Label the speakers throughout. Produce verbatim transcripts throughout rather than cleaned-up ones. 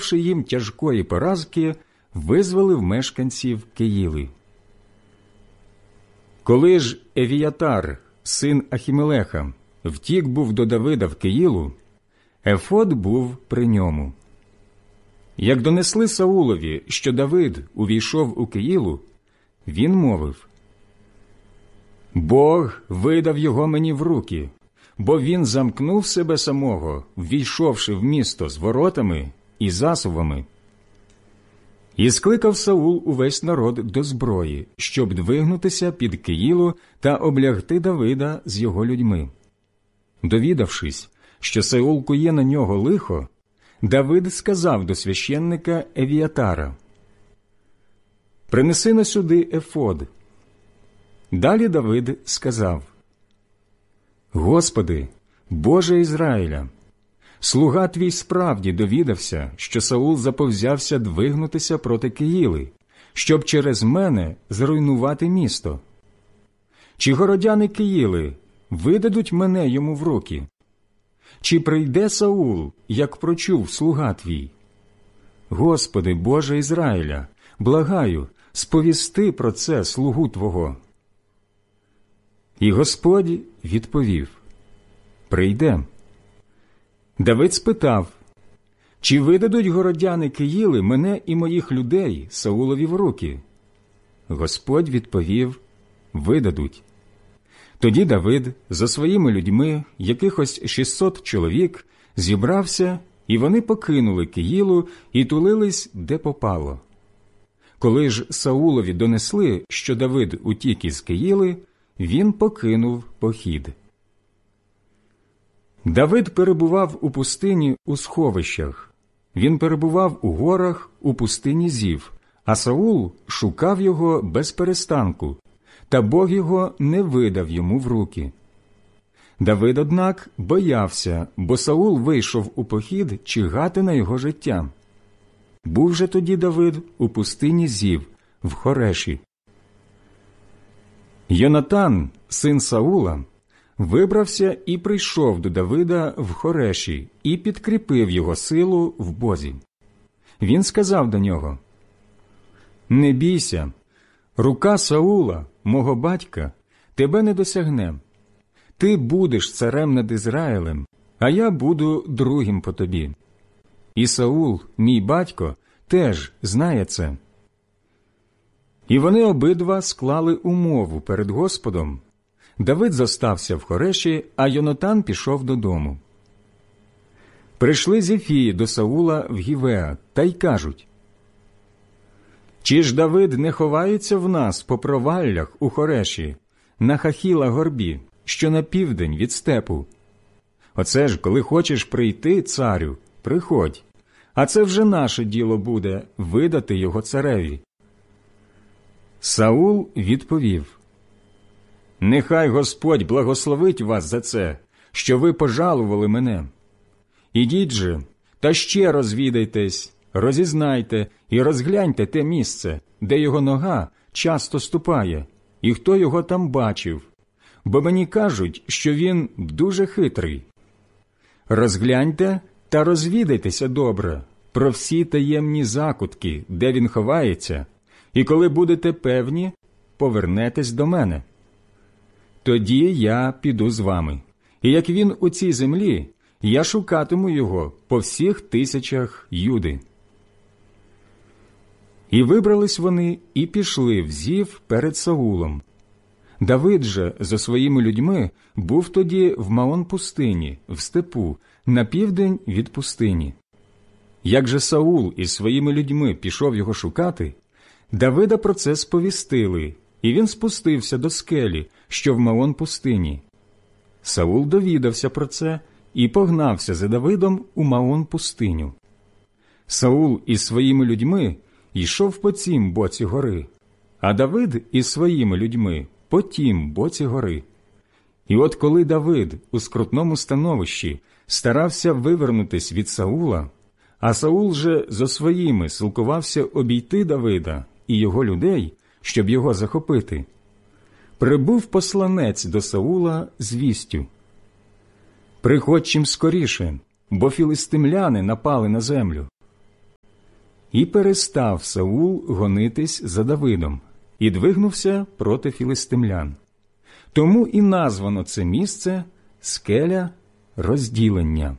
Speaker 1: завдавши їм тяжкої поразки, визволив мешканців Кеїли. Коли ж Евіятар, син Ахімелеха, втік був до Давида в Кеїлу, ефод був при ньому. Як донесли Саулові, що Давид увійшов у Кеїлу, він мовив: «Бог видав його мені в руки, бо він замкнув себе самого, ввійшовши в місто з воротами і засувами». І скликав Саул увесь народ до зброї, щоб двигнутися під Кеїлу та облягти Давида з його людьми. Довідавшись, що Саул кує на нього лихо, Давид сказав до священника Евіятара: «Принеси на сюди ефод». Далі Давид сказав: «Господи, Боже Ізраїля, слуга твій справді довідався, що Саул заповзявся двигнутися проти Кеїли, щоб через мене зруйнувати місто. Чи городяни Кеїли видадуть мене йому в руки? Чи прийде Саул, як прочув слуга твій? Господи, Боже Ізраїля, благаю, сповісти про це слугу Твого». І Господь відповів: «Прийде». Давид спитав: «Чи видадуть городяни Кеїли мене і моїх людей Саулові в руки?» Господь відповів: «Видадуть». Тоді Давид за своїми людьми, якихось шістсот чоловік, зібрався, і вони покинули Кеїлу і тулились, де попало. Коли ж Саулові донесли, що Давид утік із Кеїли, він покинув похід. Давид перебував у пустині у сховищах. Він перебував у горах у пустині Зів, а Саул шукав його без перестанку, та Бог його не видав йому в руки. Давид, однак, боявся, бо Саул вийшов у похід чигати на його життя. Був же тоді Давид у пустині Зів, в Хореші. Йонатан, син Саула, вибрався і прийшов до Давида в Хореші і підкріпив його силу в Бозі. Він сказав до нього: «Не бійся, рука Саула, мого батька, тебе не досягне. Ти будеш царем над Ізраїлем, а я буду другим по тобі. І Саул, мій батько, теж знає це». І вони обидва склали умову перед Господом. Давид зостався в Хореші, а Йонатан пішов додому. Прийшли Зефії до Саула в Гівеа та й кажуть: «Чи ж Давид не ховається в нас по проваллях у Хореші, на Хахіла горбі, що на південь від степу? Оце ж, коли хочеш прийти, царю, приходь, а це вже наше діло буде видати його цареві». Саул відповів: «Нехай Господь благословить вас за це, що ви пожалували мене. Ідіть же, та ще розвідайтесь, розізнайте і розгляньте те місце, де його нога часто ступає, і хто його там бачив, бо мені кажуть, що він дуже хитрий. Розгляньте та розвідайтеся добре про всі таємні закутки, де він ховається, і коли будете певні, повернетесь до мене. Тоді я піду з вами, і як він у цій землі, я шукатиму його по всіх тисячах Юди». І вибрались вони і пішли в Зів перед Саулом. Давид же зо своїми людьми був тоді в Маон-пустині, в степу, на південь від пустині. Як же Саул із своїми людьми пішов його шукати, Давида про це сповістили, і він спустився до скелі, що в Маон-пустині. Саул довідався про це і погнався за Давидом у Маон-пустиню. Саул із своїми людьми йшов по цім боці гори, а Давид із своїми людьми по тім боці гори. І от коли Давид у скрутному становищі старався вивернутись від Саула, а Саул же зо своїми силкувався обійти Давида і його людей, щоб його захопити, прибув посланець до Саула з вістю: «Приходь чим скоріше, бо філистимляни напали на землю». І перестав Саул гонитись за Давидом, і двигнувся проти філистимлян. Тому і названо це місце скеля розділення.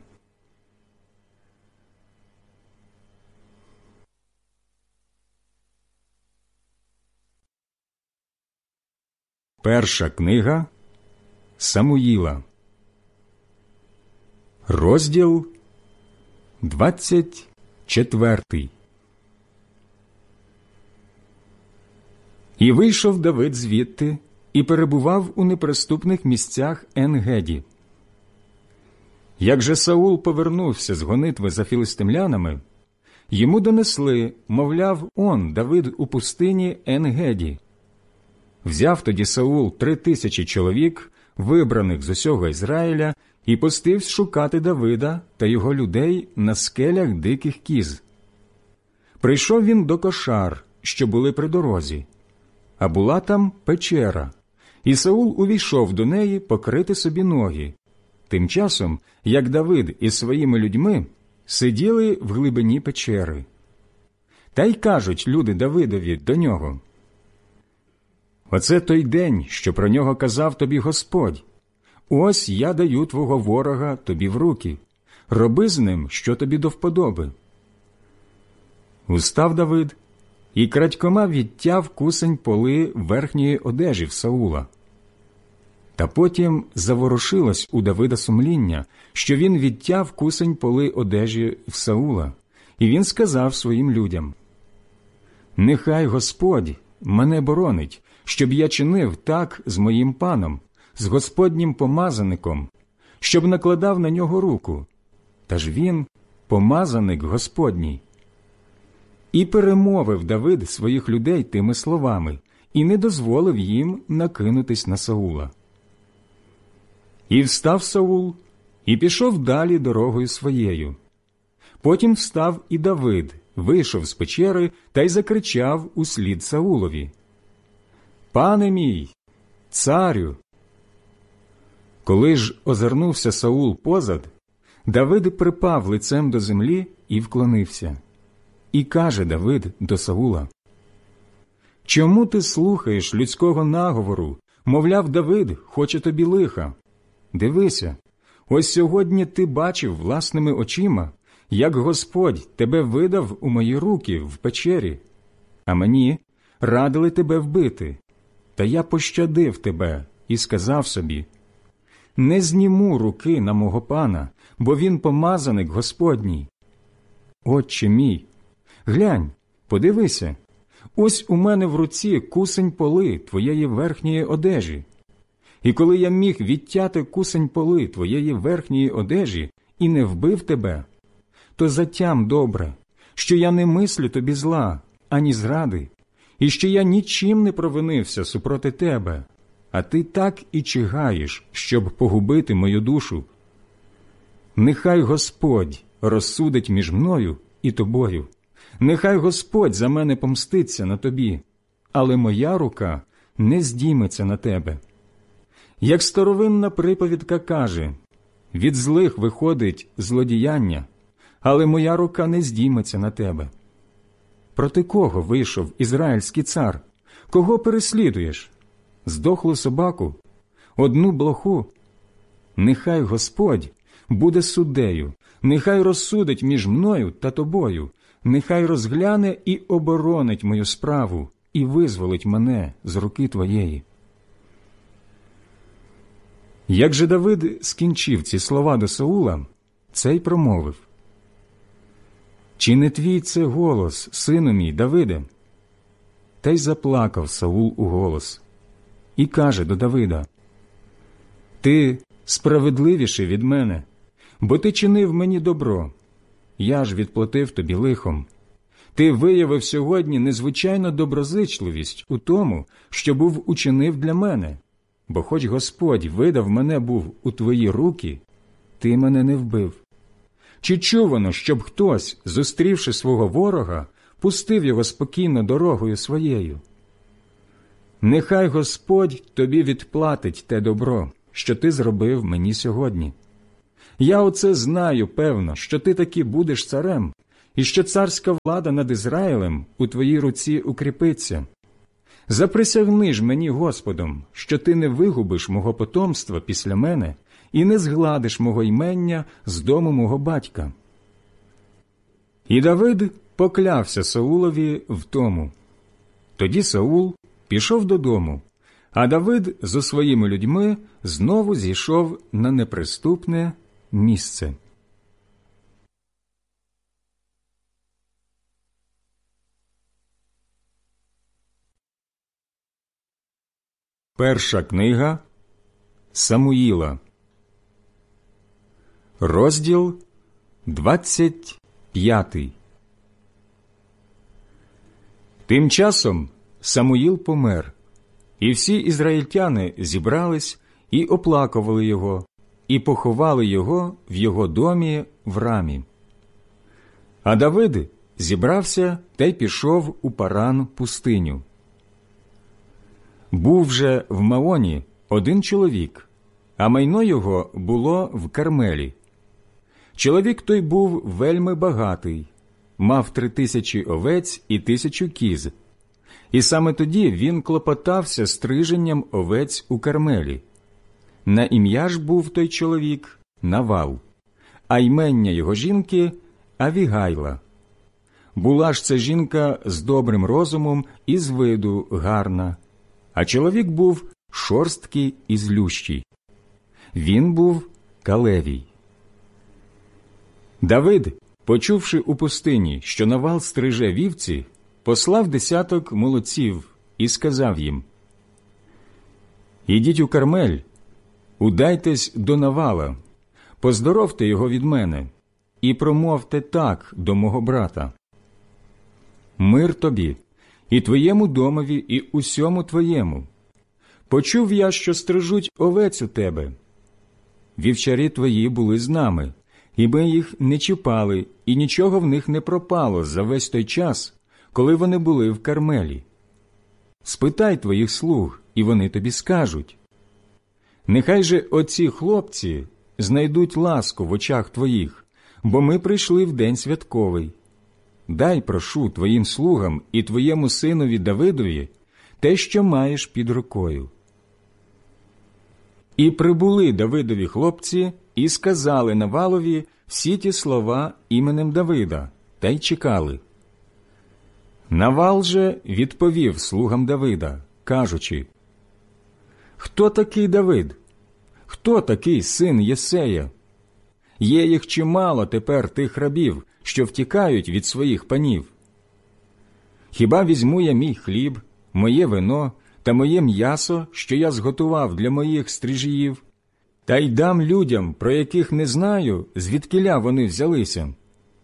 Speaker 1: Перша книга Самуїла, розділ двадцять четвертий. І вийшов Давид звідти, і перебував у неприступних місцях Ен-Геді. Як же Саул повернувся з гонитви за філистимлянами, йому донесли, мовляв, он, Давид у пустині Ен-Геді. Взяв тоді Саул три тисячі чоловік, вибраних з усього Ізраїля, і пустився шукати Давида та його людей на скелях диких кіз. Прийшов він до кошар, що були при дорозі, а була там печера, і Саул увійшов до неї покрити собі ноги. Тим часом, як Давид із своїми людьми сиділи в глибині печери. Та й кажуть люди Давидові до нього: «Оце той день, що про нього казав тобі Господь. Ось я даю твого ворога тобі в руки. Роби з ним, що тобі до вподоби». Устав Давид і крадькома відтяв кусень поли верхньої одежі в Саула. Та потім заворушилось у Давида сумління, що він відтяв кусень поли одежі в Саула, і він сказав своїм людям: «Нехай Господь мене боронить, щоб я чинив так з моїм паном, з Господнім помазаником, щоб накладав на нього руку. Та ж він помазаник Господній». І перемовив Давид своїх людей тими словами, і не дозволив їм накинутись на Саула. І встав Саул, і пішов далі дорогою своєю. Потім встав і Давид, вийшов з печери та й закричав услід Саулові: «Пане мій, царю!» Коли ж озирнувся Саул позад, Давид припав лицем до землі і вклонився. І каже Давид до Саула: «Чому ти слухаєш людського наговору? Мовляв, Давид хоче тобі лиха. Дивися, ось сьогодні ти бачив власними очима, як Господь тебе видав у мої руки в печері, а мені радили тебе вбити. Та я пощадив тебе і сказав собі: не зніму руки на мого пана, бо він помазаник Господній. Отче мій, глянь, подивися, ось у мене в руці кусень поли твоєї верхньої одежі. І коли я міг відтяти кусень поли твоєї верхньої одежі і не вбив тебе, то затям добре, що я не мислю тобі зла, ані зради, і що я нічим не провинився супроти тебе, а ти так і чигаєш, щоб погубити мою душу. Нехай Господь розсудить між мною і тобою, нехай Господь за мене помститься на тобі, але моя рука не здійметься на тебе. Як старовинна приповідка каже, від злих виходить злодіяння, але моя рука не здійметься на тебе. Проти кого вийшов ізраїльський цар? Кого переслідуєш? Здохлу собаку? Одну блоху? Нехай Господь буде суддею, нехай розсудить між мною та тобою, нехай розгляне і оборонить мою справу і визволить мене з руки твоєї. Як же Давид скінчив ці слова до Саула, цей промовив: «Чи не твій це голос, сину мій, Давиде?» Та й заплакав Саул у голос і каже до Давида: «Ти справедливіший від мене, бо ти чинив мені добро, я ж відплатив тобі лихом. Ти виявив сьогодні незвичайну доброзичливість у тому, що був учинив для мене, бо хоч Господь видав мене був у твої руки, ти мене не вбив. Чи чувано, щоб хтось, зустрівши свого ворога, пустив його спокійно дорогою своєю? Нехай Господь тобі відплатить те добро, що ти зробив мені сьогодні. Я оце знаю, певно, що ти таки будеш царем, і що царська влада над Ізраїлем у твоїй руці укріпиться. Заприсягни ж мені Господом, що ти не вигубиш мого потомства після мене і не згладиш мого ймення з дому мого батька». І Давид поклявся Саулові в тому. Тоді Саул пішов додому, а Давид зо своїми людьми знову зійшов на неприступне місце. Перша книга Самуїла, розділ двадцять п'ятий. Тим часом Самуїл помер, і всі ізраїльтяни зібрались і оплакували його, і поховали його в його домі в Рамі. А Давид зібрався та й пішов у Паран пустиню. Був же в Маоні один чоловік, а майно його було в Кармелі. Чоловік той був вельми багатий, мав три тисячі овець і тисячу кіз. І саме тоді він клопотався стриженням овець у Кармелі. На ім'я ж був той чоловік Навал, а ймення його жінки – Авігайла. Була ж ця жінка з добрим розумом і з виду гарна, а чоловік був шорсткий і злющий. Він був Калевій. Давид, почувши у пустині, що Навал стриже вівці, послав десяток молодців і сказав їм: «Ідіть у Кармель, удайтесь до Навала, поздоровте його від мене і промовте так до мого брата: Мир тобі, і твоєму домові, і усьому твоєму. Почув я, що стрижуть овець у тебе. Вівчарі твої були з нами, і ми їх не чіпали, і нічого в них не пропало за весь той час, коли вони були в Кармелі. Спитай твоїх слуг, і вони тобі скажуть. Нехай же оці хлопці знайдуть ласку в очах твоїх, бо ми прийшли в день святковий. Дай, прошу, твоїм слугам і твоєму синові Давидові те, що маєш під рукою». І прибули Давидові хлопці і сказали Навалові всі ті слова іменем Давида, та й чекали. Навал же відповів слугам Давида, кажучи: «Хто такий Давид? Хто такий син Єсея? Є їх чимало тепер тих рабів, що втікають від своїх панів. Хіба візьму я мій хліб, моє вино та моє м'ясо, що я зготував для моїх стрижіїв, та й дам людям, про яких не знаю, звідкіля вони взялися?»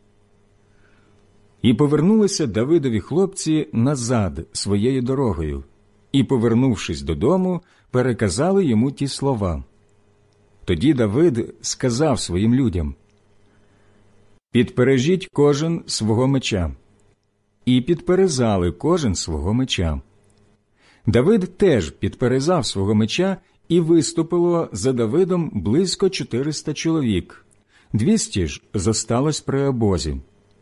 Speaker 1: І повернулися Давидові хлопці назад своєю дорогою, і, повернувшись додому, переказали йому ті слова. Тоді Давид сказав своїм людям: «Підпережіть кожен свого меча». І підперезали кожен свого меча. Давид теж підперезав свого меча, і виступило за Давидом близько чотириста чоловік, двісті ж зосталось при обозі.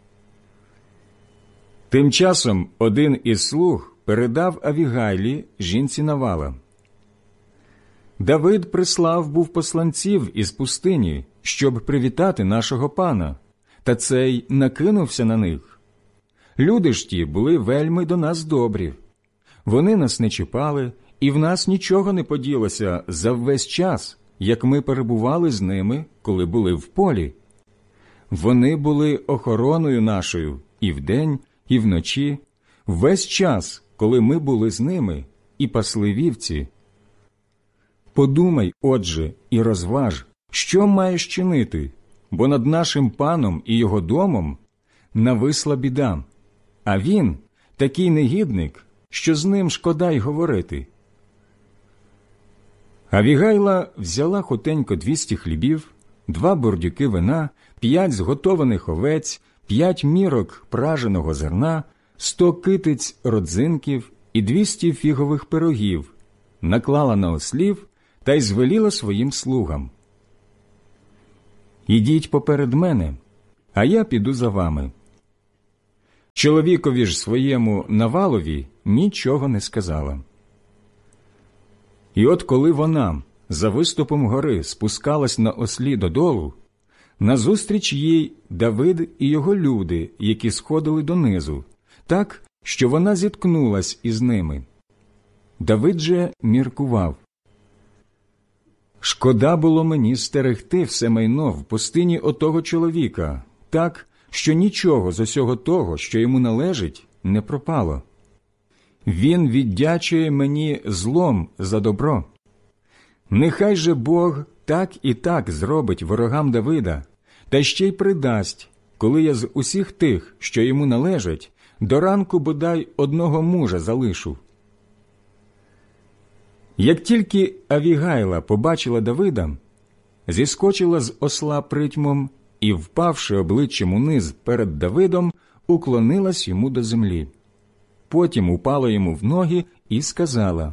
Speaker 1: Тим часом один із слуг передав Авігайлі, жінці Навала: «Давид прислав був посланців із пустині, щоб привітати нашого пана, та цей накинувся на них. Люди ж ті були вельми до нас добрі. Вони нас не чіпали, і в нас нічого не поділося за весь час, як ми перебували з ними, коли були в полі. Вони були охороною нашою і вдень, і вночі, весь час, коли ми були з ними, і пасли вівці. Подумай, отже, і розваж, що маєш чинити, бо над нашим паном і його домом нависла біда, а він такий негідник, що з ним шкода й говорити». Авігайла взяла хутенько двісті хлібів, два бордюки вина, п'ять зготованих овець, п'ять мірок праженого зерна, сто китиць родзинків і двісті фігових пирогів, наклала на ослів та й звеліла своїм слугам: «Ідіть поперед мене, а я піду за вами. Чоловікові ж своєму Навалові нічого не сказала. І от коли вона за виступом гори спускалась на ослі додолу, назустріч їй Давид і його люди, які сходили донизу, так, що вона зіткнулась із ними. Давид же міркував: «Шкода було мені стерегти все майно в пустині отого чоловіка, так, що нічого з усього того, що йому належить, не пропало. Він віддячує мені злом за добро. Нехай же Бог так і так зробить ворогам Давида, та ще й придасть, коли я з усіх тих, що йому належать, до ранку бодай одного мужа залишу». Як тільки Авігайла побачила Давида, зіскочила з осла притьмом і, впавши обличчям униз перед Давидом, уклонилась йому до землі. Потім упала йому в ноги і сказала: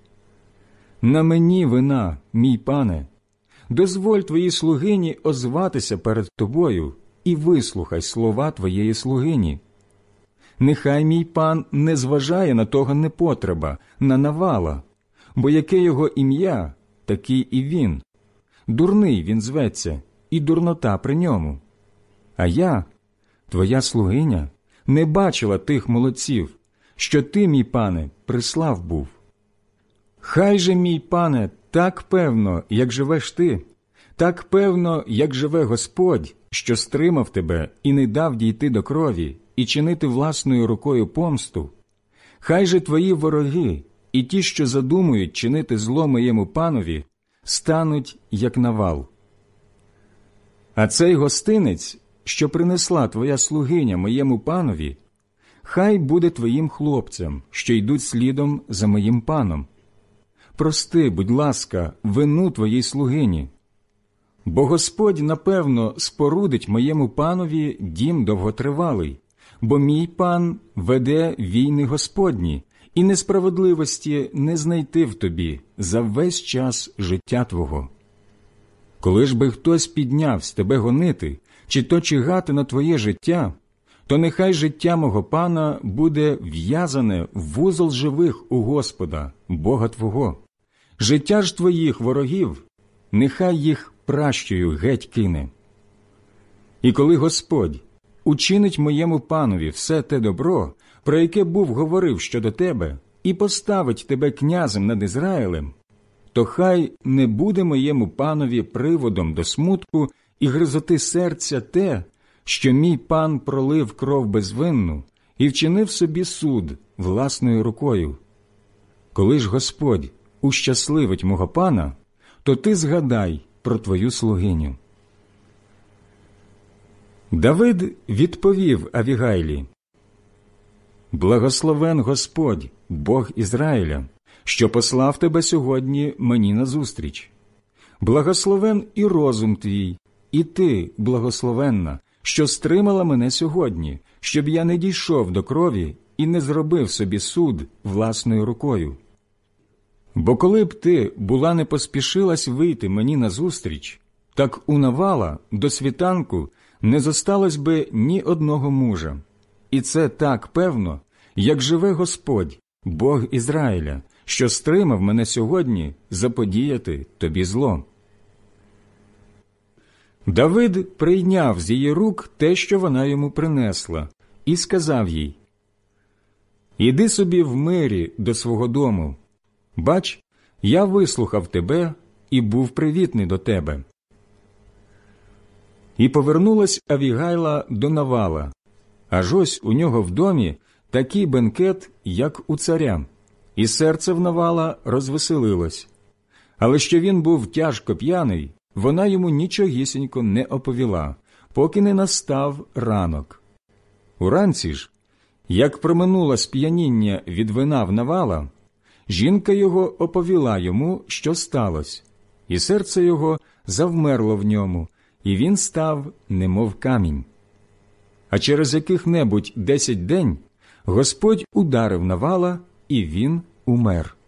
Speaker 1: «На мені вина, мій пане, дозволь твоїй слугині озватися перед тобою і вислухай слова твоєї слугині. Нехай мій пан не зважає на того непотреба, на Навала, бо яке його ім'я, такий і він. Дурний він зветься, і дурнота при ньому. А я, твоя слугиня, не бачила тих молодців, що ти, мій пане, прислав був. Хай же, мій пане, так певно, як живеш ти, так певно, як живе Господь, що стримав тебе і не дав дійти до крові і чинити власною рукою помсту, хай же твої вороги і ті, що задумують чинити зло моєму панові, стануть, як Навал. А цей гостинець, що принесла твоя слугиня моєму панові, хай буде твоїм хлопцям, що йдуть слідом за моїм паном. Прости, будь ласка, вину твоїй слугині. Бо Господь, напевно, спорудить моєму панові дім довготривалий, бо мій пан веде війни Господні, і несправедливості не знайти в тобі за весь час життя твого. Коли ж би хтось піднявсь тебе гонити, чи то чигати на твоє життя, то нехай життя мого пана буде в'язане в вузол живих у Господа, Бога твого. Життя ж твоїх ворогів, нехай їх пращою геть кине. І коли Господь учинить моєму панові все те добро, про яке був говорив щодо тебе, і поставить тебе князем над Ізраїлем, то хай не буде моєму панові приводом до смутку і гризоти серця те, що мій пан пролив кров безвинну і вчинив собі суд власною рукою. Коли ж Господь ущасливить мого пана, то ти згадай про твою слугиню». Давид відповів Авігайлі: «Благословен Господь, Бог Ізраїля, що послав тебе сьогодні мені назустріч. Благословен і розум твій, і ти, благословенна, що стримала мене сьогодні, щоб я не дійшов до крові і не зробив собі суд власною рукою. Бо коли б ти була не поспішилась вийти мені назустріч, так у Навала до світанку не зосталось би ні одного мужа. І це так певно, як живе Господь, Бог Ізраїля, що стримав мене сьогодні заподіяти тобі зло». Давид прийняв з її рук те, що вона йому принесла, і сказав їй: «Іди собі в мирі до свого дому. Бач, я вислухав тебе і був привітний до тебе». І повернулась Авігайла до Навала, аж ось у нього в домі такий бенкет, як у царя, і серце в Навала розвеселилось. Але що він був тяжко п'яний, вона йому нічогісінько не оповіла, поки не настав ранок. Уранці ж, як проминуло сп'яніння від вина в Навала, жінка його оповіла йому, що сталося, і серце його завмерло в ньому, і він став немов камінь. А через яких-небудь десять день Господь ударив Навала, і він умер.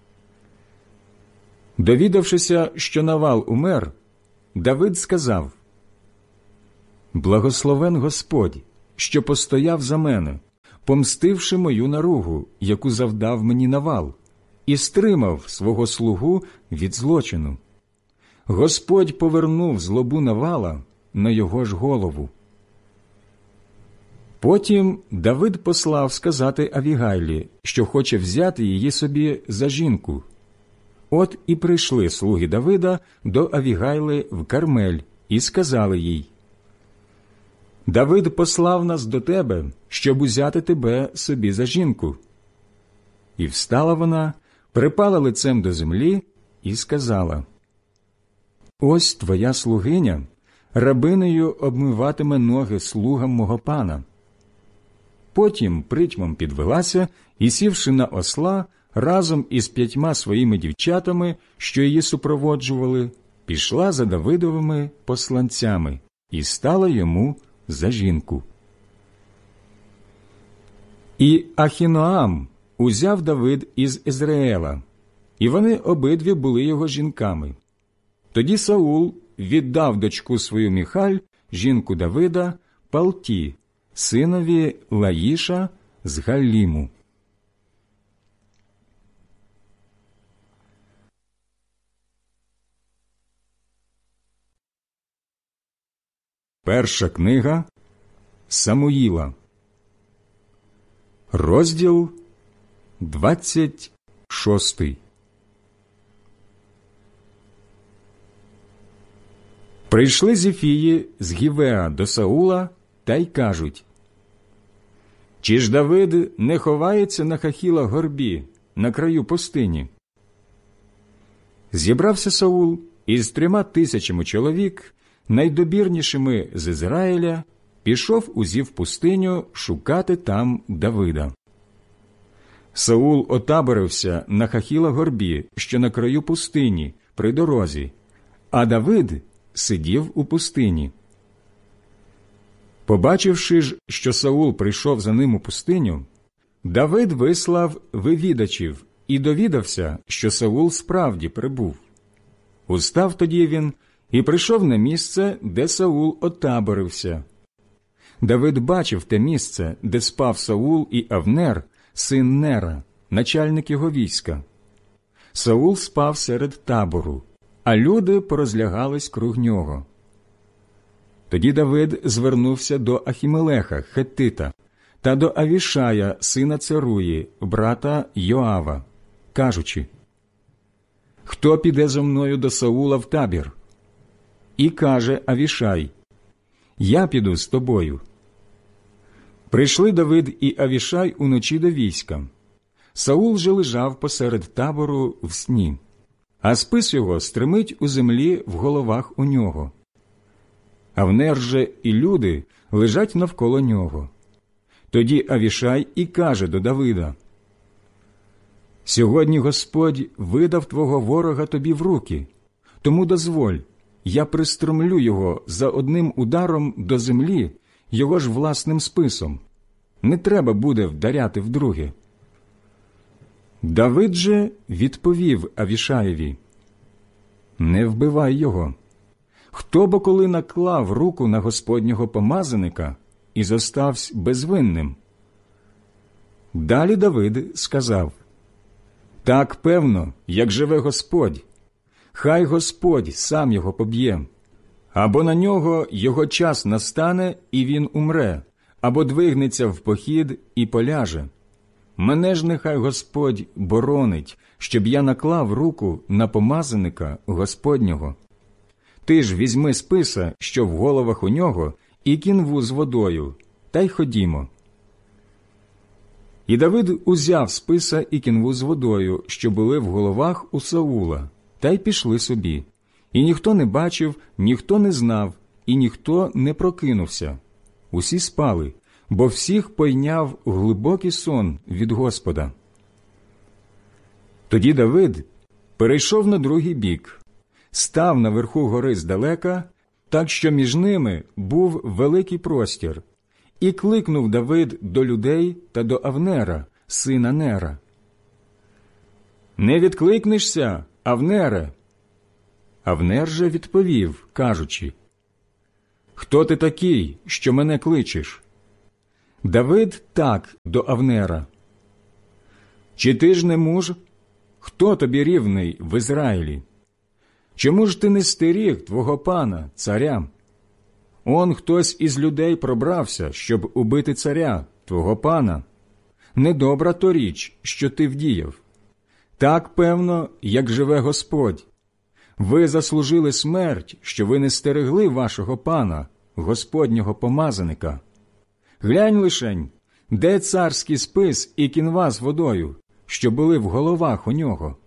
Speaker 1: Довідавшися, що Навал умер, Давид сказав: «Благословен Господь, що постояв за мене, помстивши мою наругу, яку завдав мені Навал, і стримав свого слугу від злочину. Господь повернув злобу Навала на його ж голову». Потім Давид послав сказати Авігайлі, що хоче взяти її собі за жінку. От і прийшли слуги Давида до Авігайли в Кармель і сказали їй: «Давид послав нас до тебе, щоб узяти тебе собі за жінку». І встала вона, припала лицем до землі і сказала: «Ось твоя слугиня рабинею обмиватиме ноги слугам мого пана». Потім притьмом підвелася і, сівши на осла, разом із п'ятьма своїми дівчатами, що її супроводжували, пішла за Давидовими посланцями і стала йому за жінку. І Ахіноам узяв Давид із Ізраїла, і вони обидві були його жінками. Тоді Саул віддав дочку свою Міхаль, жінку Давида, Палті, синові Лаїша з Галліму. Перша книга Самуїла, розділ двадцять шостий. Прийшли Зіфії з Гівеа до Саула та й кажуть: «Чи ж Давид не ховається на Хахіла горбі, на краю пустині?» Зібрався Саул із трьома тисячами чоловік, найдобірнішими з Ізраїля, пішов у Зів пустиню шукати там Давида. Саул отаборився на Хахіла горбі, що на краю пустині, при дорозі, а Давид сидів у пустині. Побачивши ж, що Саул прийшов за ним у пустиню, Давид вислав вивідачів і довідався, що Саул справді прибув. Устав тоді він і прийшов на місце, де Саул отаборився. Давид бачив те місце, де спав Саул і Авнер, син Нера, начальник його війська. Саул спав серед табору, а люди порозлягались круг нього. Тоді Давид звернувся до Ахімелеха, хеттита, та до Авішая, сина Церуї, брата Йоава, кажучи: «Хто піде зо мною до Саула в табір?» І каже Авішай: «Я піду з тобою». Прийшли Давид і Авішай уночі до війська. Саул же лежав посеред табору в сні, а спис його стримить у землі в головах у нього. Авнер же і люди лежать навколо нього. Тоді Авішай і каже до Давида: «Сьогодні Господь видав твого ворога тобі в руки, тому дозволь, я пристромлю його за одним ударом до землі, його ж власним списом. Не треба буде вдаряти вдруге». Давид же відповів Авішаєві: «Не вбивай його. Хто бо коли наклав руку на Господнього помазаника і зоставсь безвинним?» Далі Давид сказав: «Так певно, як живе Господь, хай Господь сам його поб'є. Або на нього його час настане, і він умре, або двигнеться в похід і поляже. Мене ж нехай Господь боронить, щоб я наклав руку на помазаника Господнього. Ти ж візьми списа, що в головах у нього, і кінву з водою, та й ходімо». І Давид узяв списа і кінву з водою, що були в головах у Саула, та й пішли собі. І ніхто не бачив, ніхто не знав, і ніхто не прокинувся. Усі спали, бо всіх пойняв глибокий сон від Господа. Тоді Давид перейшов на другий бік, став наверху гори здалека, так що між ними був великий простір, і кликнув Давид до людей та до Авнера, сина Нера: «Не відкликнешся, Авнере?» Авнер же відповів, кажучи: «Хто ти такий, що мене кличеш?» Давид так до Авнера: «Чи ти ж не муж? Хто тобі рівний в Ізраїлі? Чому ж ти не стеріг твого пана, царя? Он хтось із людей пробрався, щоб убити царя, твого пана. Недобра то річ, що ти вдіяв. Так, певно, як живе Господь. Ви заслужили смерть, що ви не стерегли вашого пана, Господнього помазаника. Глянь лишень, де царський спис і кінва з водою, що були в головах у нього».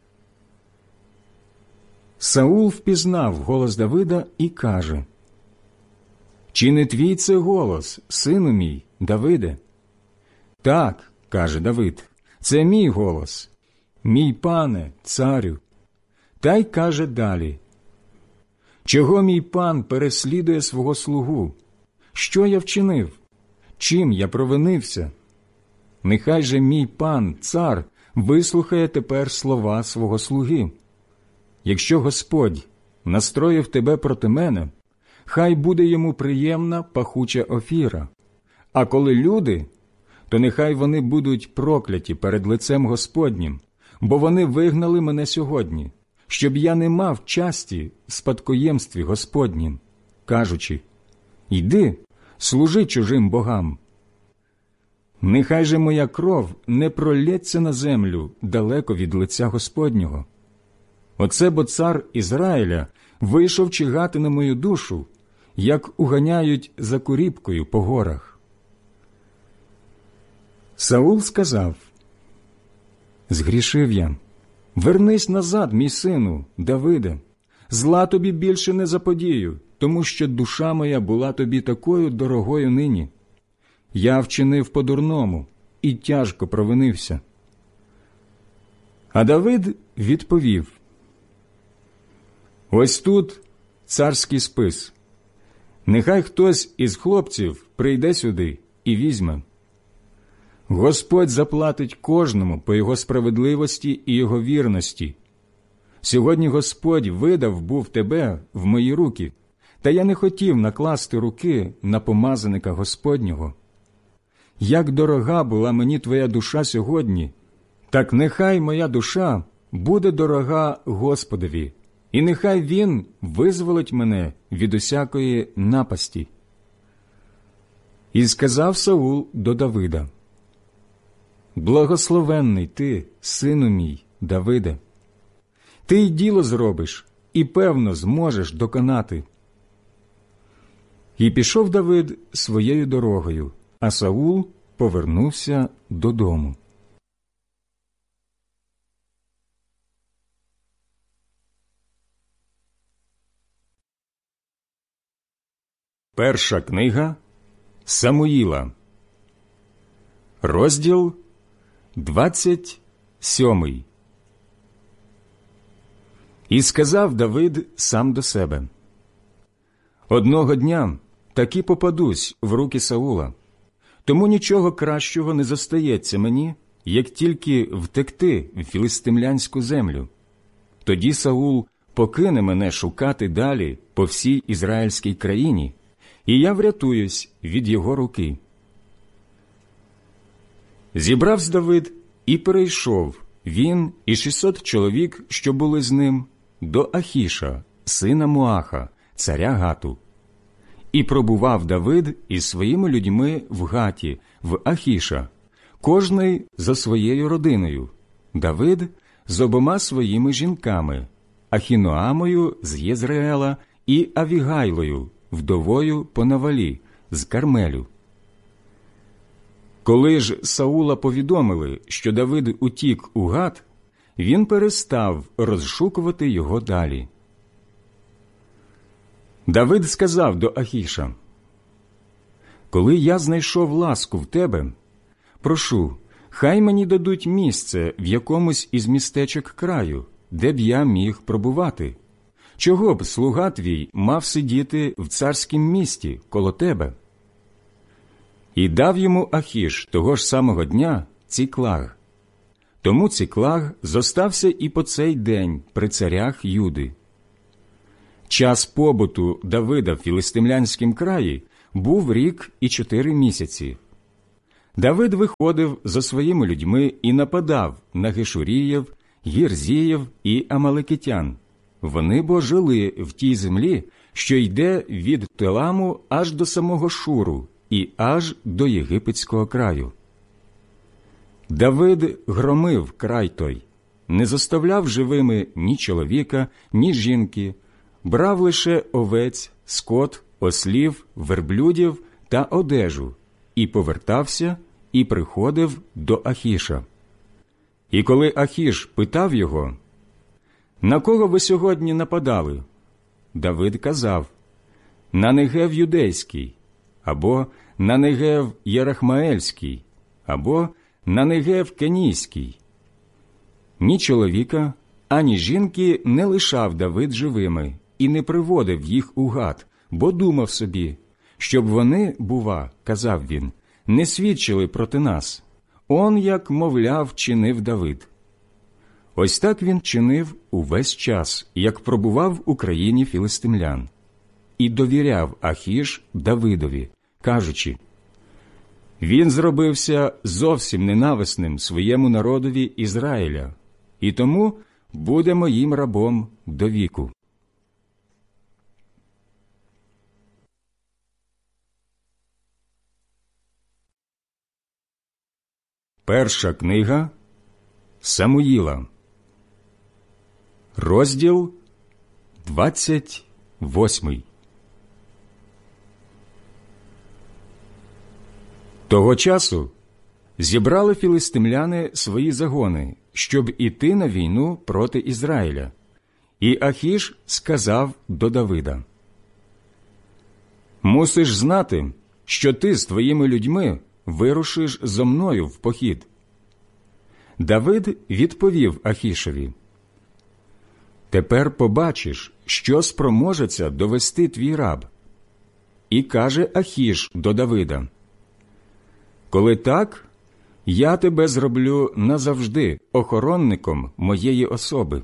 Speaker 1: Саул впізнав голос Давида і каже: «Чи не твій це голос, сину мій, Давиде?» «Так, – каже Давид, – це мій голос, мій пане, царю». Та й каже далі: «Чого мій пан переслідує свого слугу? Що я вчинив? Чим я провинився? Нехай же мій пан, цар, вислухає тепер слова свого слуги. Якщо Господь настроїв тебе проти мене, хай буде йому приємна пахуча офіра. А коли люди, то нехай вони будуть прокляті перед лицем Господнім, бо вони вигнали мене сьогодні, щоб я не мав часті в спадкоємстві Господнім, кажучи: йди, служи чужим богам. Нехай же моя кров не пролється на землю далеко від лиця Господнього. Оце бо цар Ізраїля вийшов чигати на мою душу, як уганяють за куріпкою по горах». Саул сказав: «Згрішив я. Вернись назад, мій сину, Давиде. Зла тобі більше не заподію, тому що душа моя була тобі такою дорогою нині. Я вчинив по-дурному і тяжко провинився». А Давид відповів: «Ось тут царський спис. Нехай хтось із хлопців прийде сюди і візьме. Господь заплатить кожному по його справедливості і його вірності. Сьогодні Господь видав був тебе в мої руки, та я не хотів накласти руки на помазаника Господнього. Як дорога була мені твоя душа сьогодні, так нехай моя душа буде дорога Господові, і нехай Він визволить мене від усякої напасті». І сказав Саул до Давида: «Благословенний ти, сину мій, Давиде! Ти й діло зробиш, і, певно, зможеш доконати». І пішов Давид своєю дорогою, а Саул повернувся додому. Перша книга Самуїла, розділ двадцять сьомий. І сказав Давид сам до себе: «Одного дня таки попадусь в руки Саула, тому нічого кращого не зостається мені, як тільки втекти в філистимлянську землю. Тоді Саул покине мене шукати далі по всій ізраїльській країні, і я врятуюсь від його руки». Зібравсь Давид і перейшов, він і шістсот чоловік, що були з ним, до Ахіша, сина Муаха, царя Гату. І пробував Давид із своїми людьми в Гаті, в Ахіша, кожний за своєю родиною, Давид з обома своїми жінками, Ахіноамою з Єзреела і Авігайлою, вдовою по Навалі, з Кармелю. Коли ж Саула повідомили, що Давид утік у Гат, він перестав розшукувати його далі. Давид сказав до Ахіша: «Коли я знайшов ласку в тебе, прошу, хай мені дадуть місце в якомусь із містечок краю, де б я міг пробувати. Чого б слуга твій мав сидіти в царськім місті коло тебе?» І дав йому Ахіш того ж самого дня Ціклаг. Тому Ціклаг зостався і по цей день при царях Юди. Час побуту Давида в філистимлянськім краї був рік і чотири місяці. Давид виходив за своїми людьми і нападав на Гешуріїв, Гірзіїв і Амалекитян. Вони бо жили в тій землі, що йде від Теламу аж до самого Шуру і аж до єгипетського краю. Давид громив край той, не заставляв живими ні чоловіка, ні жінки, брав лише овець, скот, ослів, верблюдів та одежу, і повертався, і приходив до Ахіша. І коли Ахіш питав його: «На кого ви сьогодні нападали?» Давид казав: «На Негев юдейський, або на Негев Єрахмаельський, або на Негев Кенійський». Ні чоловіка, ані жінки не лишав Давид живими і не приводив їх у гад, бо думав собі, щоб вони, бува, казав він, не свідчили проти нас. Он як, мовляв, чинив Давид. Ось так він чинив увесь час, як пробував в Україні філистимлян. І довіряв Ахіш Давидові, кажучи: «Він зробився зовсім ненависним своєму народові Ізраїля, і тому буде моїм рабом до віку». Перша книга Самуїла, розділ двадцять восьмий. Того часу зібрали філистимляни свої загони, щоб іти на війну проти Ізраїля. І Ахіш сказав до Давида: «Мусиш знати, що ти з твоїми людьми вирушиш зо мною в похід». Давид відповів Ахішеві: «Тепер побачиш, що спроможеться довести твій раб». І каже Ахіш до Давида: «Коли так, я тебе зроблю назавжди охоронником моєї особи».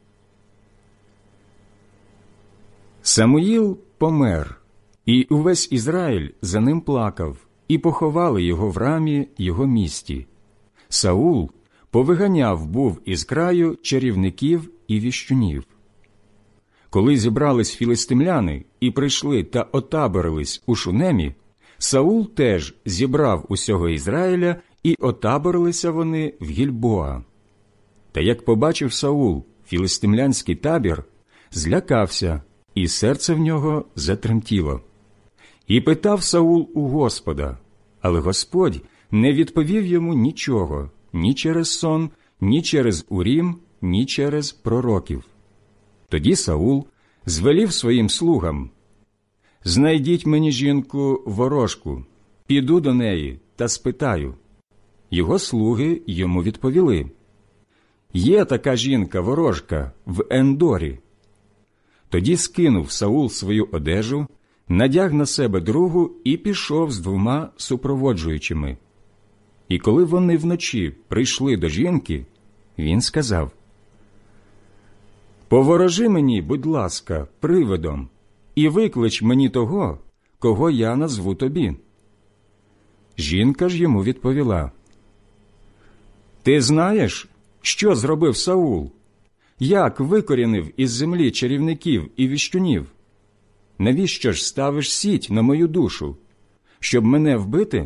Speaker 1: Самуїл помер, і увесь Ізраїль за ним плакав, і поховали його в Рамі, його місті. Саул повиганяв був із краю чарівників і віщунів. Коли зібрались філистимляни і прийшли та отаборились у Шунемі, Саул теж зібрав усього Ізраїля, і отаборилися вони в Гільбоа. Та як побачив Саул філистимлянський табір, злякався, і серце в нього затремтіло. І питав Саул у Господа, але Господь не відповів йому нічого, ні через сон, ні через Урім, ні через пророків. Тоді Саул звелів своїм слугам: «Знайдіть мені жінку ворожку, піду до неї та спитаю». Його слуги йому відповіли: «Є така жінка-ворожка в Ендорі». Тоді скинув Саул свою одежу, надяг на себе другу і пішов з двома супроводжуючими. І коли вони вночі прийшли до жінки, він сказав: «Поворожи мені, будь ласка, привидом, і виклич мені того, кого я назву тобі». Жінка ж йому відповіла: «Ти знаєш, що зробив Саул? Як викорінив із землі чарівників і віщунів? Навіщо ж ставиш сіть на мою душу, щоб мене вбити?»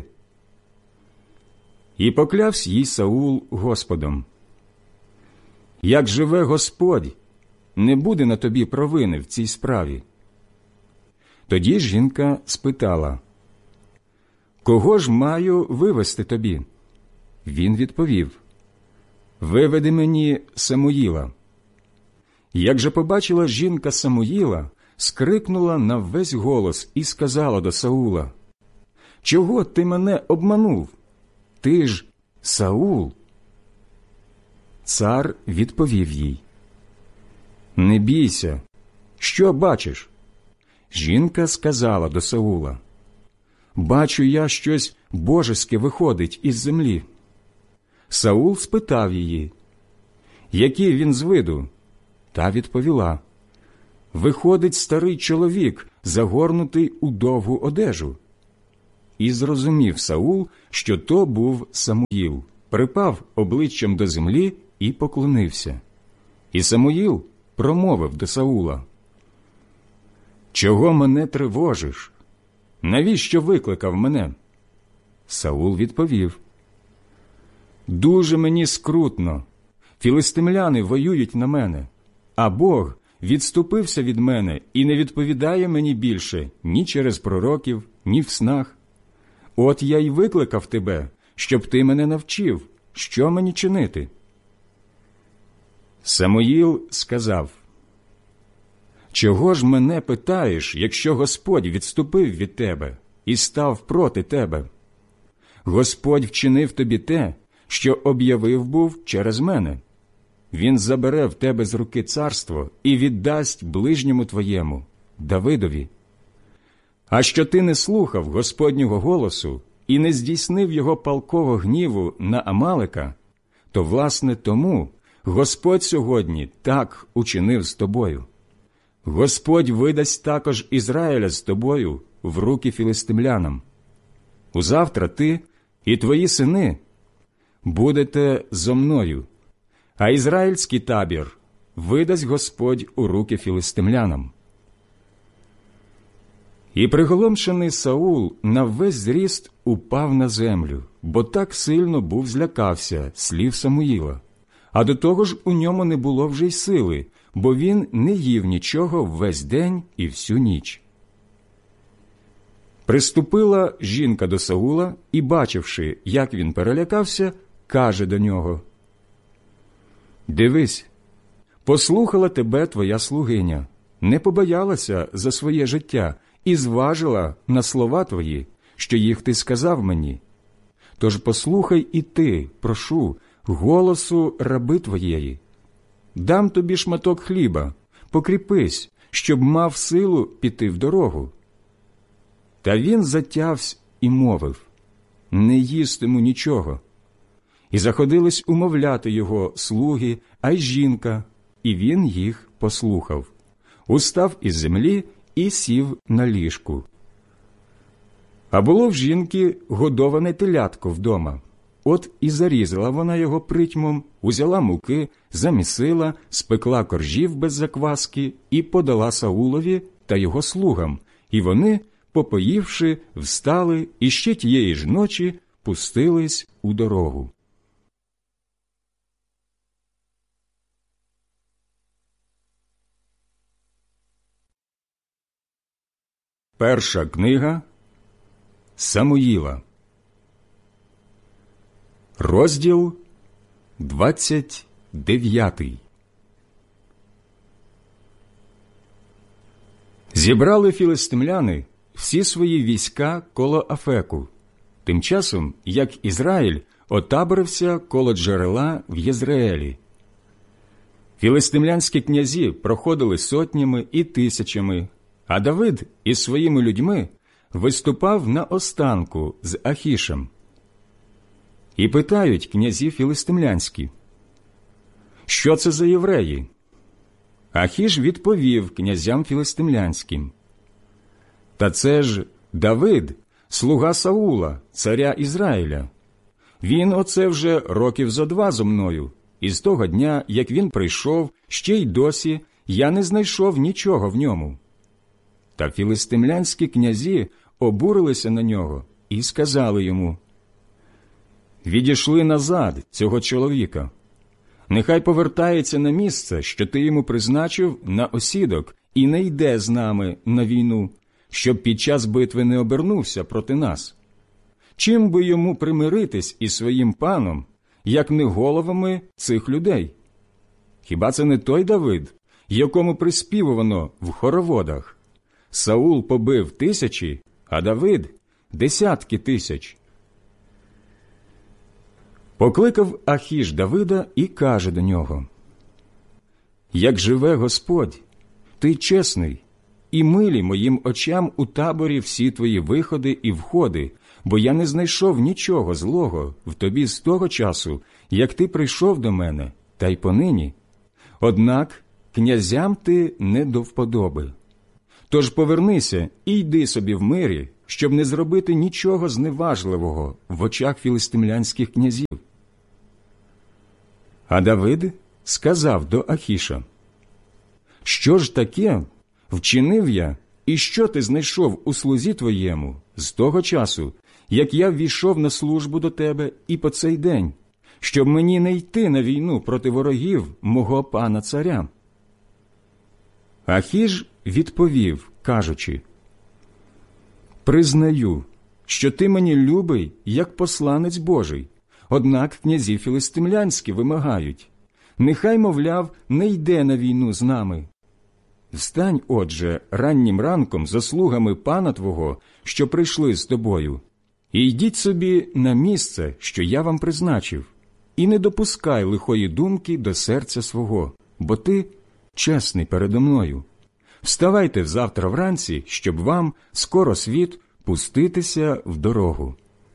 Speaker 1: І поклявсь їй Саул Господом: «Як живе Господь, не буде на тобі провини в цій справі». Тоді жінка спитала: «Кого ж маю вивести тобі?» Він відповів: «Виведи мені Самуїла». Як же побачила жінка Самуїла, скрикнула на весь голос і сказала до Саула: «Чого ти мене обманув? Ти ж Саул». Цар відповів їй: «Не бійся, що бачиш?» Жінка сказала до Саула: «Бачу я, щось божеське виходить із землі». Саул спитав її: «Який він з виду?» Та відповіла: «Виходить старий чоловік, загорнутий у довгу одежу». і зрозумів Саул, що то був Самуїл, припав обличчям до землі і поклонився. І Самуїл промовив до Саула: «Чого мене тривожиш? Навіщо викликав мене?» Саул відповів: «Дуже мені скрутно. Філистимляни воюють на мене, а Бог відступився від мене і не відповідає мені більше ні через пророків, ні в снах. От я й викликав тебе, щоб ти мене навчив, що мені чинити». Самуїл сказав: «Чого ж мене питаєш, якщо Господь відступив від тебе і став проти тебе? Господь вчинив тобі те, що об'явив був через мене. Він забере в тебе з руки царство і віддасть ближньому твоєму, Давидові. А що ти не слухав Господнього голосу і не здійснив його палкого гніву на Амалека, то, власне, тому Господь сьогодні так учинив з тобою. Господь видасть також Ізраїля з тобою в руки філистимлянам. Узавтра ти і твої сини будете зо мною, а ізраїльський табір видасть Господь у руки філистимлянам». І приголомшений Саул на весь зріст упав на землю, бо так сильно був злякався слів Самуїла. А до того ж у ньому не було вже й сили, бо він не їв нічого весь день і всю ніч. Приступила жінка до Саула і, бачивши, як він перелякався, каже до нього: «Дивись, послухала тебе твоя слугиня, не побоялася за своє життя і зважила на слова твої, що їх ти сказав мені. Тож послухай і ти, прошу, голосу раби твоєї. Дам тобі шматок хліба, покріпись, щоб мав силу піти в дорогу». Та він затявсь і мовив: «Не їстиму нічого». І заходились умовляти його слуги, а й жінка, і він їх послухав. Устав із землі і сів на ліжку. А було в жінки годоване телятко вдома. От і зарізала вона його притьмом, узяла муки, замісила, спекла коржів без закваски і подала Саулові та його слугам, і вони, попоївши, встали і ще тієї ж ночі пустились у дорогу. Перша книга Самуїла, розділ двадцять дев'ятий. Зібрали філистимляни всі свої війська коло Афеку, тим часом, як Ізраїль отаборився коло джерела в Єзреелі. Філистимлянські князі проходили сотнями і тисячами, а Давид із своїми людьми виступав на останку з Ахішем. І питають князі філистимлянські: «Що це за євреї?» Ахіш відповів князям філистимлянським: «Та це ж Давид, слуга Саула, царя Ізраїля. Він оце вже років зо два зо мною, і з того дня, як він прийшов, ще й досі я не знайшов нічого в ньому». Та філистимлянські князі обурилися на нього і сказали йому: «Відійшли назад цього чоловіка. Нехай повертається на місце, що ти йому призначив на осідок, і не йде з нами на війну, щоб під час битви не обернувся проти нас. Чим би йому примиритись із своїм паном, як не головами цих людей? Хіба це не той Давид, якому приспівувано в хороводах: Саул побив тисячі, а Давид – десятки тисяч?» Покликав Ахіш Давида і каже до нього: «Як живе Господь, ти чесний, і милі моїм очам у таборі всі твої виходи і входи, бо я не знайшов нічого злого в тобі з того часу, як ти прийшов до мене, та й понині. Однак князям ти не до вподоби. Тож повернися і йди собі в мирі, щоб не зробити нічого зневажливого в очах філистимлянських князів. А Давид сказав до Ахіша: «Що ж таке вчинив я, і що ти знайшов у слузі твоєму з того часу, як я ввійшов на службу до тебе і по цей день, щоб мені не йти на війну проти ворогів мого пана царя?» Ахіш відповів, кажучи: «Признаю, що ти мені любий, як посланець Божий, однак князі філистимлянські вимагають: нехай, мовляв, не йде на війну з нами. Встань, отже, раннім ранком за слугами пана твого, що прийшли з тобою, і йдіть собі на місце, що я вам призначив, і не допускай лихої думки до серця свого, бо ти чесний передо мною. Вставайте завтра вранці, щоб вам скоро світ пуститися в дорогу».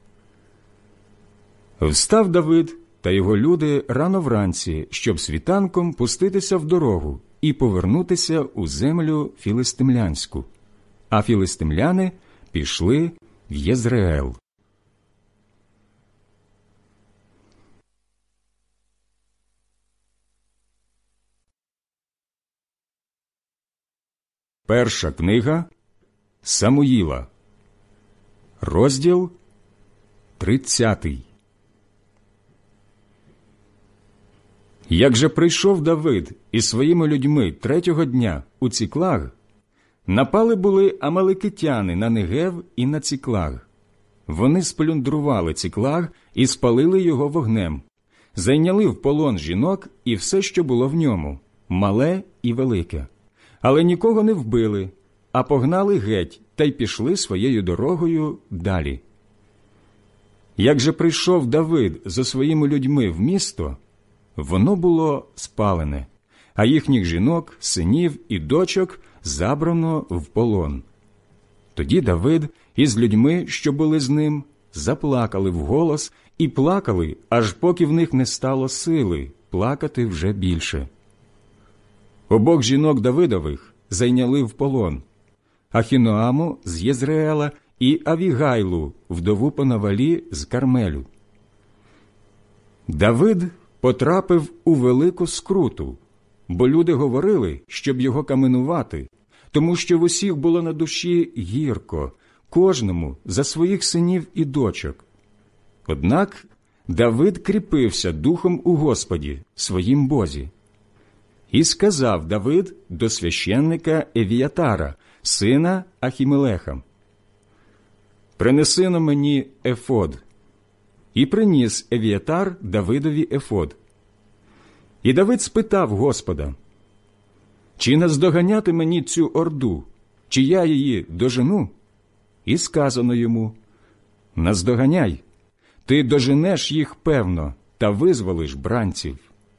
Speaker 1: Встав Давид та його люди рано вранці, щоб світанком пуститися в дорогу і повернутися у землю філистимлянську. А філистимляни пішли в Єзреел. Перша книга Самуїла, розділ тридцятий. Як же прийшов Давид із своїми людьми третього дня у Ціклаг, напали були амалекитяни на Негев і на Ціклаг. Вони сплюндрували Ціклаг і спалили його вогнем, зайняли в полон жінок і все, що було в ньому, мале і велике. Але нікого не вбили, а погнали геть та й пішли своєю дорогою далі. Як же прийшов Давид зо своїми людьми в місто, воно було спалене, а їхніх жінок, синів і дочок забрано в полон. Тоді Давид із людьми, що були з ним, заплакали вголос і плакали, аж поки в них не стало сили плакати вже більше. Обох жінок Давидових зайняли в полон: Ахіноаму з Єзреела і Авігайлу, вдову по Навалі з Кармелю. Давид потрапив у велику скруту, бо люди говорили, щоб його каменувати, тому що в усіх було на душі гірко, кожному за своїх синів і дочок. Однак Давид кріпився духом у Господі, своїм Бозі. І сказав Давид до священника Евіятара, сина Ахімелеха: «Принеси на мені ефод». І приніс Евіятар Давидові ефод. І Давид спитав Господа: «Чи наздоганяти мені цю орду, чи я її дожену?» І сказано йому: «Наздоганяй, ти доженеш їх певно, та визволиш бранців».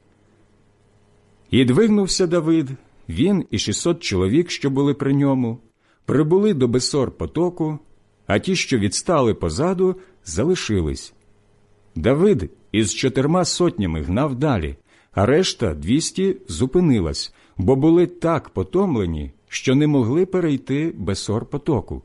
Speaker 1: І двигнувся Давид, він і шістсот чоловік, що були при ньому, прибули до Бесор-потоку, а ті, що відстали позаду, залишились. Давид із чотирма сотнями гнав далі, а решта двісті зупинилась, бо були так потомлені, що не могли перейти Бесор-потоку.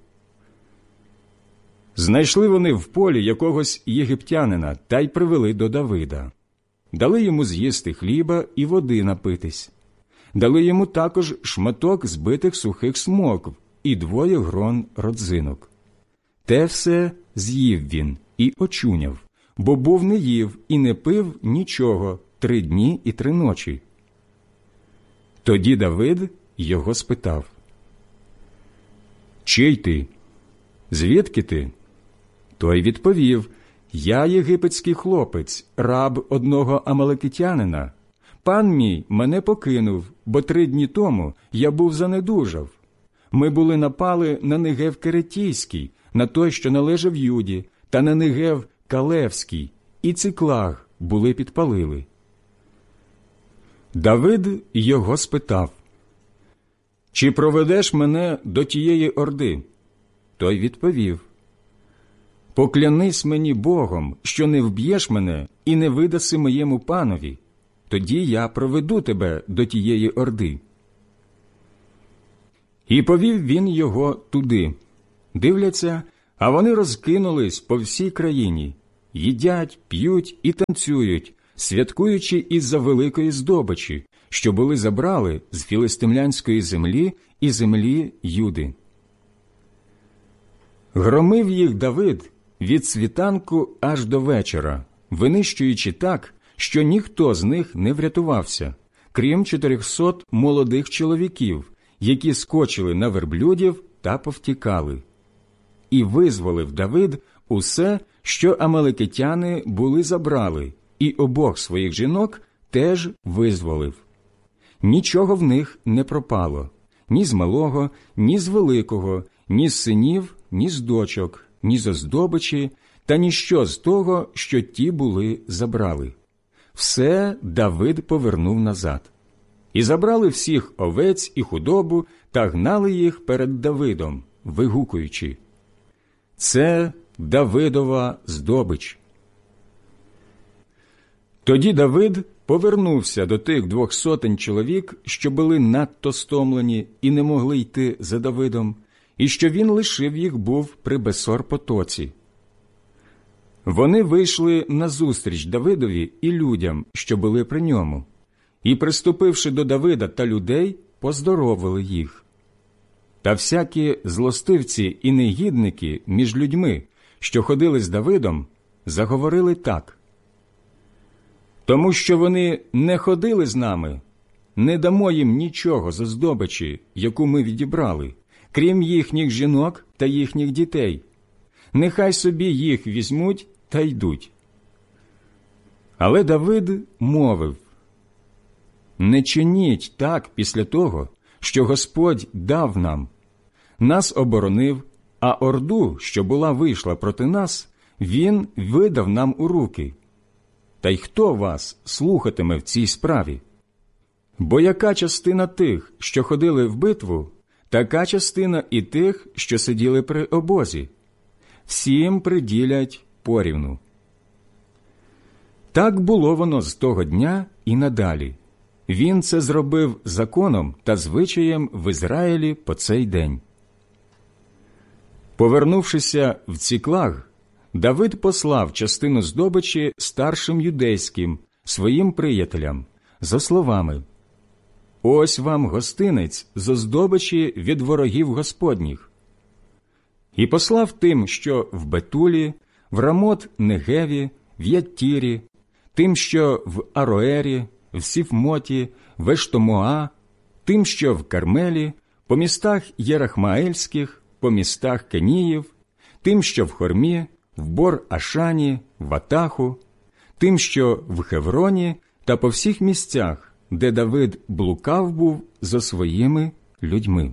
Speaker 1: Знайшли вони в полі якогось єгиптянина та й привели до Давида. Дали йому з'їсти хліба і води напитись. Дали йому також шматок збитих сухих смокв і двоє грон родзинок. Те все з'їв він і очуняв, бо був не їв і не пив нічого три дні і три ночі. Тоді Давид його спитав: «Чий ти? Звідки ти?» Той відповів: «Я єгипетський хлопець, раб одного амалекитянина. Пан мій мене покинув, бо три дні тому я був занедужав. Ми були напали на Негев Керетійський, на той, що належав Юді, та на Негев Калевський, і Ціклаг були підпалили». Давид його спитав: «Чи проведеш мене до тієї орди?» Той відповів: «Поклянись мені Богом, що не вб'єш мене і не видаси моєму панові, тоді я проведу тебе до тієї орди». І повів він його туди. Дивляться, А вони розкинулись по всій країні, їдять, п'ють і танцюють, святкуючи із-за великої здобичі, що були забрали з філистимлянської землі і землі Юди. Громив їх Давид від світанку аж до вечора, винищуючи так, що ніхто з них не врятувався, крім чотирьохсот молодих чоловіків, які скочили на верблюдів та повтікали. І визволив Давид усе, що амалекитяни були забрали, і обох своїх жінок теж визволив. Нічого в них не пропало, ні з малого, ні з великого, ні з синів, ні з дочок, ні з оздобичі, та ніщо з того, що ті були забрали. Все Давид повернув назад. І забрали всіх овець і худобу та гнали їх перед Давидом, вигукуючи: «Це Давидова здобич». Тоді Давид повернувся до тих двох сотень чоловік, що були надто стомлені і не могли йти за Давидом, і що він лишив їх був при Бесор-потоці. Вони вийшли назустріч Давидові і людям, що були при ньому, і, приступивши до Давида та людей, поздоровили їх. Та всякі злостивці і негідники між людьми, що ходили з Давидом, заговорили так: «Тому що вони не ходили з нами, не дамо їм нічого за здобичі, яку ми відібрали, крім їхніх жінок та їхніх дітей. Нехай собі їх візьмуть та йдуть». Але Давид мовив: «Не чиніть так після того, що Господь дав нам. Нас оборонив, а орду, що була вийшла проти нас, Він видав нам у руки. Та й хто вас слухатиме в цій справі? Бо яка частина тих, що ходили в битву, така частина і тих, що сиділи при обозі. Всім приділять порівну». Так було воно з того дня і надалі. Він це зробив законом та звичаєм в Ізраїлі по цей день. Повернувшися в Ціклаг, Давид послав частину здобичі старшим юдейським, своїм приятелям, за словами: «Ось вам гостинець зо здобичі від ворогів Господніх». І послав тим, що в Бетулі, в Рамот-Негеві, в Яттірі, тим, що в Ароері, в Сіфмоті, в Ештомоа, тим, що в Кармелі, по містах Єрахмаельських, по містах Кеніїв, тим, що в Хормі, в Бор-Ашані, в Атаху, тим, що в Хевроні та по всіх місцях, де Давид блукав був зо своїми людьми.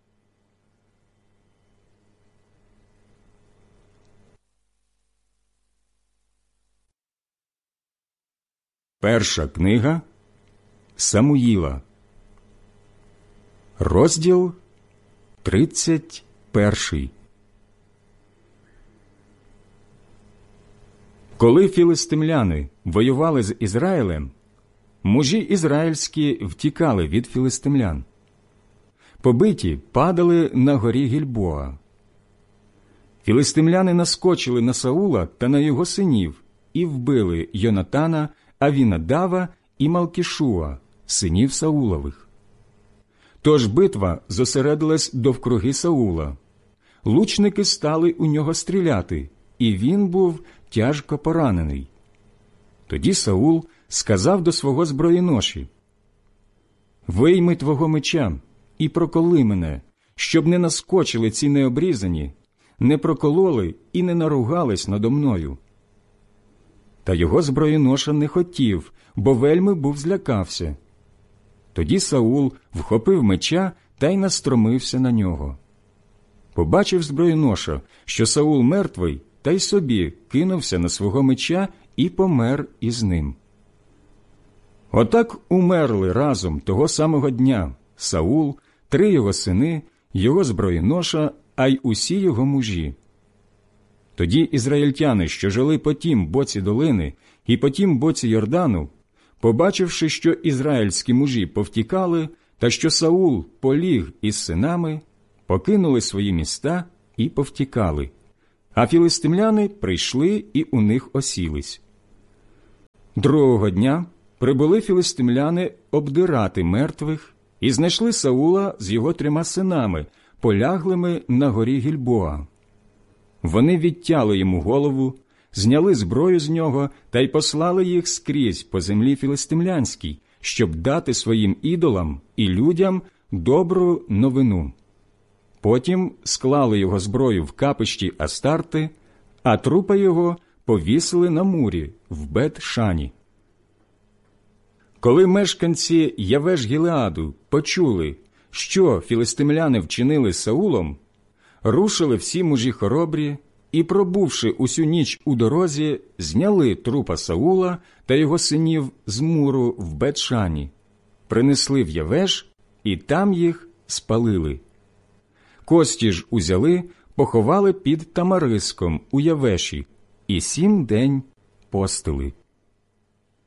Speaker 1: Перша книга Самуїла, розділ тридцять перший. Коли філистимляни воювали з Ізраїлем, мужі ізраїльські втікали від філистимлян. Побиті падали на горі Гільбоа. Філистимляни наскочили на Саула та на його синів і вбили Йонатана, Авінадава і Малкішуа, синів Саулових. Тож битва зосередилась довкруги Саула. Лучники стали у нього стріляти, і він був тяжко поранений. Тоді Саул сказав до свого зброєноші: «Вийми твого меча і проколи мене, щоб не наскочили ці необрізані, не прокололи і не наругались надо мною». Та його зброєноша не хотів, бо вельми був злякався. Тоді Саул вхопив меча та й настромився на нього. Побачив зброєноша, що Саул мертвий, та й собі кинувся на свого меча і помер із ним. Отак умерли разом того самого дня Саул, три його сини, його зброєноша, а й усі його мужі. Тоді ізраїльтяни, що жили по тім боці долини і по тім боці Йордану, побачивши, що ізраїльські мужі повтікали та що Саул поліг із синами, покинули свої міста і повтікали, А філистимляни прийшли і у них осілись. Другого дня прибули філистимляни обдирати мертвих і знайшли Саула з його трьома синами, поляглими на горі Гільбоа. Вони відтяли йому голову, зняли зброю з нього та й послали їх скрізь по землі філистимлянській, щоб дати своїм ідолам і людям добру новину. Потім склали його зброю в капищі Астарти, а трупа його повісили на мурі в Бет-Шані. Коли мешканці Явеш-Гілеаду почули, що філистимляни вчинили з Саулом, рушили всі мужі хоробрі і, пробувши усю ніч у дорозі, зняли трупа Саула та його синів з муру в Бет-Шані, принесли в Явеш і там їх спалили. Кості ж узяли, поховали під тамариском у Явеші і сім день постили.